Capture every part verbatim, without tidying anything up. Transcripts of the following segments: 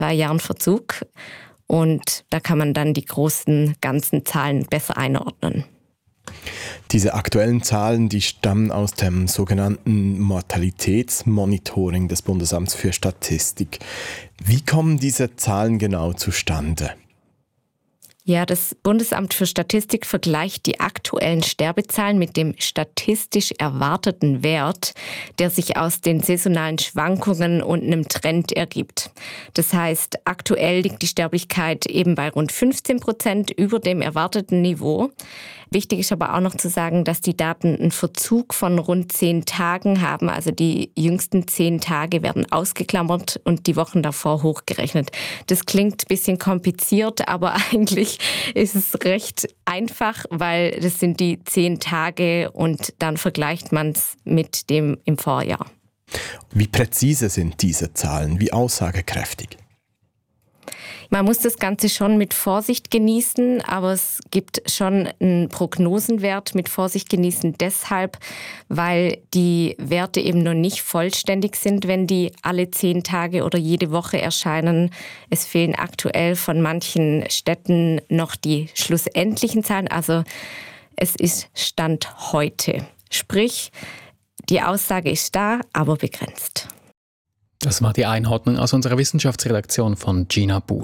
zwei Jahren Verzug. Und da kann man dann die großen ganzen Zahlen besser einordnen. Diese aktuellen Zahlen, die stammen aus dem sogenannten Mortalitätsmonitoring des Bundesamts für Statistik. Wie kommen diese Zahlen genau zustande? Ja, das Bundesamt für Statistik vergleicht die aktuellen Sterbezahlen mit dem statistisch erwarteten Wert, der sich aus den saisonalen Schwankungen und einem Trend ergibt. Das heißt, aktuell liegt die Sterblichkeit eben bei rund fünfzehn Prozent über dem erwarteten Niveau. Wichtig ist aber auch noch zu sagen, dass die Daten einen Verzug von rund zehn Tagen haben. Also die jüngsten zehn Tage werden ausgeklammert und die Wochen davor hochgerechnet. Das klingt ein bisschen kompliziert, aber eigentlich ist es recht einfach, weil das sind die zehn Tage und dann vergleicht man es mit dem im Vorjahr. Wie präzise sind diese Zahlen? Wie aussagekräftig? Man muss das Ganze schon mit Vorsicht genießen, aber es gibt schon einen Prognosenwert mit Vorsicht genießen deshalb, weil die Werte eben noch nicht vollständig sind, wenn die alle zehn Tage oder jede Woche erscheinen. Es fehlen aktuell von manchen Städten noch die schlussendlichen Zahlen, also es ist Stand heute. Sprich, die Aussage ist da, aber begrenzt. Das war die Einordnung aus unserer Wissenschaftsredaktion von Gina Buhl.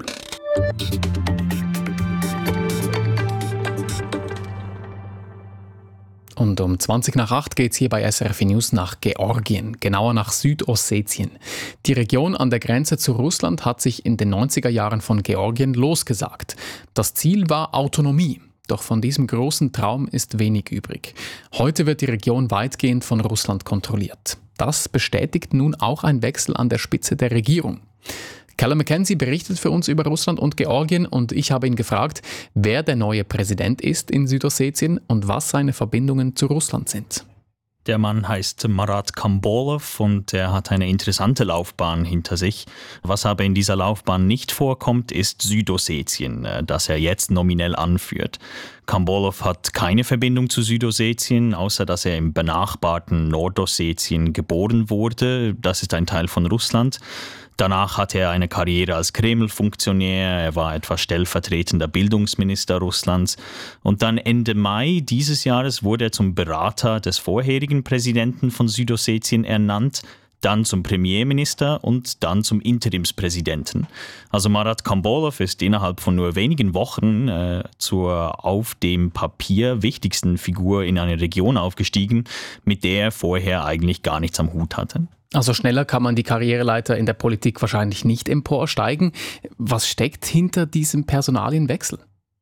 Und um zwanzig nach acht geht es hier bei S R F News nach Georgien, genauer nach Südossetien. Die Region an der Grenze zu Russland hat sich in den neunziger Jahren von Georgien losgesagt. Das Ziel war Autonomie. Doch von diesem großen Traum ist wenig übrig. Heute wird die Region weitgehend von Russland kontrolliert. Das bestätigt nun auch ein Wechsel an der Spitze der Regierung. Callum McKenzie berichtet für uns über Russland und Georgien und ich habe ihn gefragt, wer der neue Präsident ist in Südossetien und was seine Verbindungen zu Russland sind. Der Mann heißt Marat Kambolov und er hat eine interessante Laufbahn hinter sich. Was aber in dieser Laufbahn nicht vorkommt, ist Südossetien, das er jetzt nominell anführt. Kambolov hat keine Verbindung zu Südossetien, außer dass er im benachbarten Nordossetien geboren wurde. Das ist ein Teil von Russland. Danach hatte er eine Karriere als Kreml-Funktionär, er war etwa stellvertretender Bildungsminister Russlands und dann Ende Mai dieses Jahres wurde er zum Berater des vorherigen Präsidenten von Südossetien ernannt, dann zum Premierminister und dann zum Interimspräsidenten. Also Marat Kambolov ist innerhalb von nur wenigen Wochen äh, zur auf dem Papier wichtigsten Figur in einer Region aufgestiegen, mit der er vorher eigentlich gar nichts am Hut hatte. Also schneller kann man die Karriereleiter in der Politik wahrscheinlich nicht emporsteigen. Was steckt hinter diesem Personalienwechsel?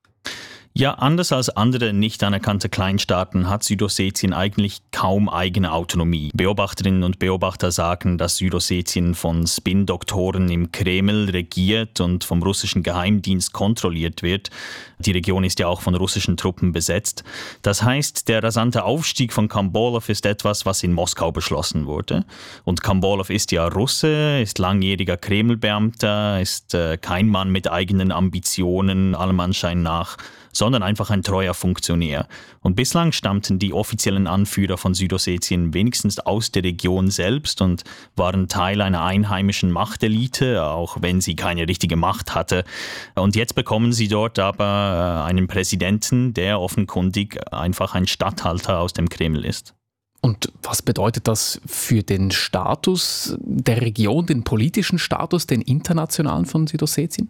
Ja, anders als andere nicht anerkannte Kleinstaaten hat Südossetien eigentlich kaum eigene Autonomie. Beobachterinnen und Beobachter sagen, dass Südossetien von Spin-Doktoren im Kreml regiert und vom russischen Geheimdienst kontrolliert wird. Die Region ist ja auch von russischen Truppen besetzt. Das heißt, der rasante Aufstieg von Kambolov ist etwas, was in Moskau beschlossen wurde. Und Kambolov ist ja Russe, ist langjähriger Kremlbeamter, ist äh, kein Mann mit eigenen Ambitionen, allem Anschein nach, sondern einfach ein treuer Funktionär. Und bislang stammten die offiziellen Anführer von Südossetien wenigstens aus der Region selbst und waren Teil einer einheimischen Machtelite, auch wenn sie keine richtige Macht hatte. Und jetzt bekommen sie dort aber einen Präsidenten, der offenkundig einfach ein Statthalter aus dem Kreml ist. Und was bedeutet das für den Status der Region, den politischen Status, den internationalen von Südossetien?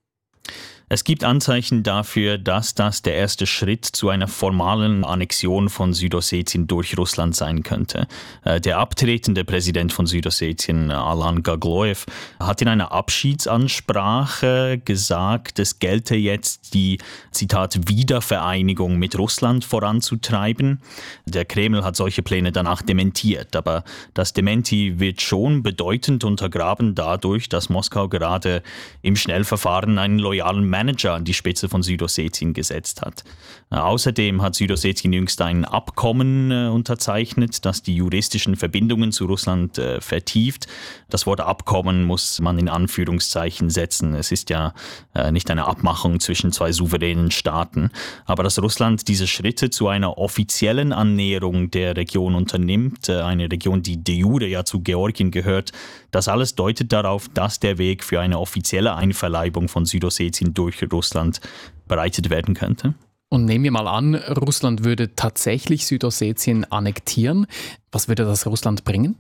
Es gibt Anzeichen dafür, dass das der erste Schritt zu einer formalen Annexion von Südossetien durch Russland sein könnte. Der abtretende Präsident von Südossetien, Alan Gagloev, hat in einer Abschiedsansprache gesagt, es gelte jetzt die, Zitat, Wiedervereinigung mit Russland voranzutreiben. Der Kreml hat solche Pläne danach dementiert, aber das Dementi wird schon bedeutend untergraben dadurch, dass Moskau gerade im Schnellverfahren einen loyalen Manager an die Spitze von Südossetien gesetzt hat. Außerdem hat Südossetien jüngst ein Abkommen äh, unterzeichnet, das die juristischen Verbindungen zu Russland äh, vertieft. Das Wort Abkommen muss man in Anführungszeichen setzen. Es ist ja äh, nicht eine Abmachung zwischen zwei souveränen Staaten. Aber dass Russland diese Schritte zu einer offiziellen Annäherung der Region unternimmt, äh, eine Region, die de jure ja zu Georgien gehört, Das alles deutet darauf, dass der Weg für eine offizielle Einverleibung von Südossetien durch Russland bereitet werden könnte. Und nehmen wir mal an, Russland würde tatsächlich Südossetien annektieren. Was würde das Russland bringen?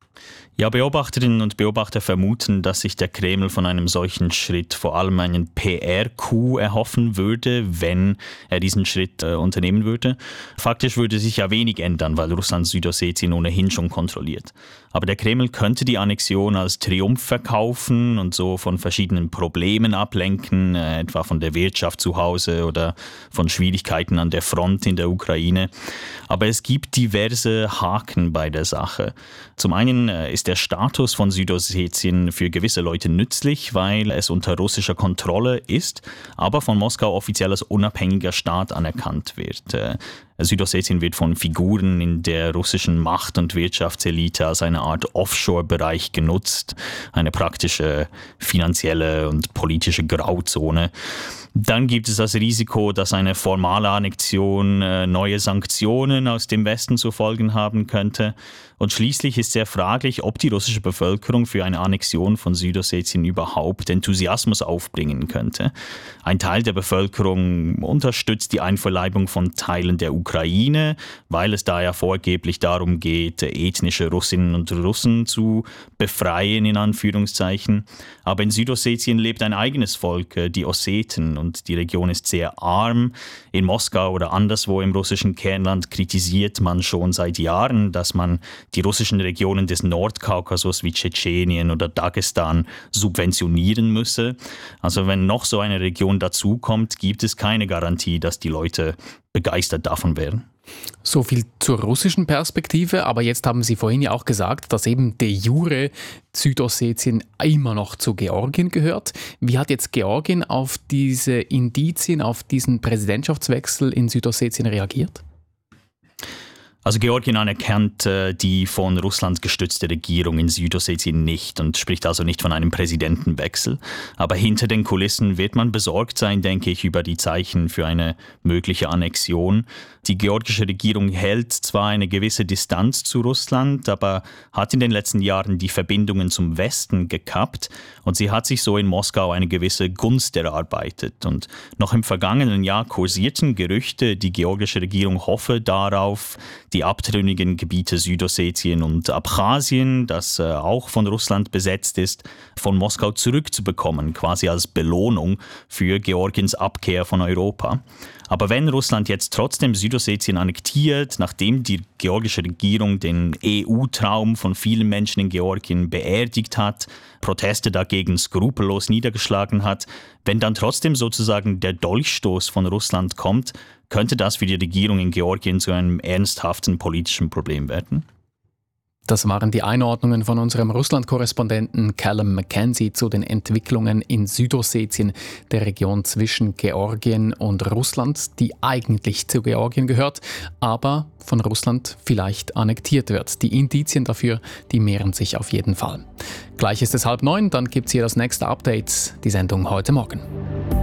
Ja, Beobachterinnen und Beobachter vermuten, dass sich der Kreml von einem solchen Schritt vor allem einen P R-Coup erhoffen würde, wenn er diesen Schritt äh, unternehmen würde. Faktisch würde sich ja wenig ändern, weil Russland Südossetien ohnehin schon kontrolliert. Aber der Kreml könnte die Annexion als Triumph verkaufen und so von verschiedenen Problemen ablenken, äh, etwa von der Wirtschaft zu Hause oder von Schwierigkeiten an der Front in der Ukraine. Aber es gibt diverse Haken bei der Sache. Zum einen äh, ist der Status von Südossetien für gewisse Leute nützlich, weil es unter russischer Kontrolle ist, aber von Moskau offiziell als unabhängiger Staat anerkannt wird. Äh, Südossetien wird von Figuren in der russischen Macht- und Wirtschaftselite als eine Art Offshore-Bereich genutzt, eine praktische finanzielle und politische Grauzone. Dann gibt es das Risiko, dass eine formale Annexion äh, neue Sanktionen aus dem Westen zu folgen haben könnte. Und schließlich ist sehr fraglich, ob die russische Bevölkerung für eine Annexion von Südossetien überhaupt Enthusiasmus aufbringen könnte. Ein Teil der Bevölkerung unterstützt die Einverleibung von Teilen der Ukraine, weil es da ja vorgeblich darum geht, ethnische Russinnen und Russen zu befreien, in Anführungszeichen. Aber in Südossetien lebt ein eigenes Volk, die Osseten, und die Region ist sehr arm. In Moskau oder anderswo im russischen Kernland kritisiert man schon seit Jahren, dass man die russischen Regionen des Nordkaukasus wie Tschetschenien oder Dagestan subventionieren müsse. Also wenn noch so eine Region dazukommt, gibt es keine Garantie, dass die Leute begeistert davon wären. So viel zur russischen Perspektive, aber jetzt haben Sie vorhin ja auch gesagt, dass eben de jure Südossetien immer noch zu Georgien gehört. Wie hat jetzt Georgien auf diese Indizien, auf diesen Präsidentschaftswechsel in Südossetien reagiert? Also Georgien anerkennt äh, die von Russland gestützte Regierung in Südossetien nicht und spricht also nicht von einem Präsidentenwechsel. Aber hinter den Kulissen wird man besorgt sein, denke ich, über die Zeichen für eine mögliche Annexion. Die georgische Regierung hält zwar eine gewisse Distanz zu Russland, aber hat in den letzten Jahren die Verbindungen zum Westen gekappt und sie hat sich so in Moskau eine gewisse Gunst erarbeitet. Und noch im vergangenen Jahr kursierten Gerüchte, die georgische Regierung hoffe darauf, die abtrünnigen Gebiete Südossetien und Abchasien, das äh, auch von Russland besetzt ist, von Moskau zurückzubekommen, quasi als Belohnung für Georgiens Abkehr von Europa. Aber wenn Russland jetzt trotzdem Südossetien annektiert, nachdem die georgische Regierung den E U-Traum von vielen Menschen in Georgien beerdigt hat, Proteste dagegen skrupellos niedergeschlagen hat, wenn dann trotzdem sozusagen der Dolchstoß von Russland kommt, könnte das für die Regierung in Georgien zu einem ernsthaften politischen Problem werden? Das waren die Einordnungen von unserem Russland-Korrespondenten Callum McKenzie zu den Entwicklungen in Südossetien, der Region zwischen Georgien und Russland, die eigentlich zu Georgien gehört, aber von Russland vielleicht annektiert wird. Die Indizien dafür, die mehren sich auf jeden Fall. Gleich ist es halb neun, dann gibt es hier das nächste Update, die Sendung heute Morgen.